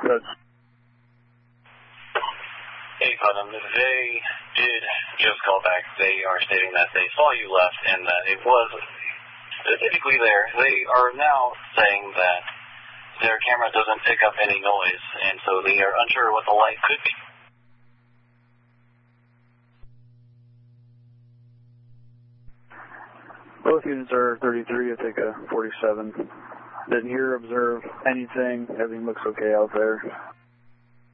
Good. Hey, Putnam, they did just call back. They are stating that they saw you left and that it was specifically there. They are now saying that their camera doesn't pick up any noise, and so they are unsure what the light could be. Both units are 33, I think 47. Didn't hear or observe anything. Everything looks okay out there.